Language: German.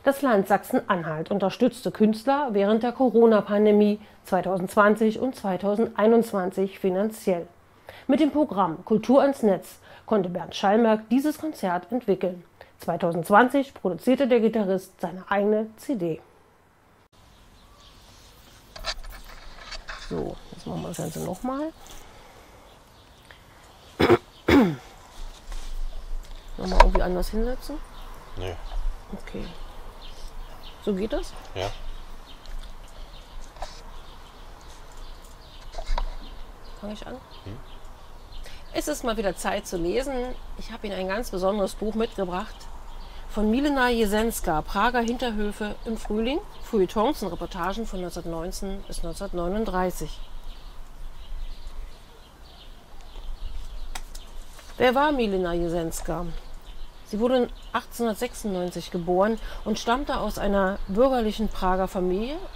Das Land Sachsen-Anhalt unterstützte Künstler während der Corona-Pandemie 2020 und 2021 finanziell. Mit dem Programm Kultur ans Netz konnte Bernd Schallmerk dieses Konzert entwickeln. 2020 produzierte der Gitarrist seine eigene CD. So, jetzt machen wir das Ganze nochmal. Nochmal irgendwie anders hinsetzen? Nee. Okay. So geht das? Ja. Fange ich an? Es ist mal wieder Zeit zu lesen. Ich habe Ihnen ein ganz besonderes Buch mitgebracht. Von Milena Jesenská, Prager Hinterhöfe im Frühling. Feuilletons und Reportagen von 1919 bis 1939. Wer war Milena Jesenská? Sie wurde 1896 geboren und stammte aus einer bürgerlichen Prager Familie